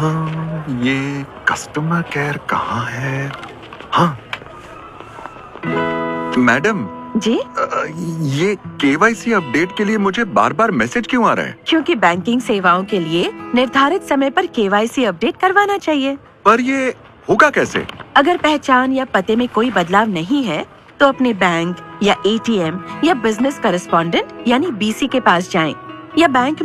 ये customer care कहाँ है? हाँ मैडम जी, ये केवाईसी अपडेट के लिए मुझे बार बार मैसेज क्यों आ रहा है? क्योंकि बैंकिंग सेवाओं के लिए निर्धारित समय पर केवाईसी अपडेट करवाना चाहिए। पर ये होगा कैसे? अगर पहचान या पते में कोई बदलाव नहीं है, तो अपने बैंक या एटीएम या बिजनेस करेस्पॉन्डेंट यानी बीसी के पास जाएं या बैंक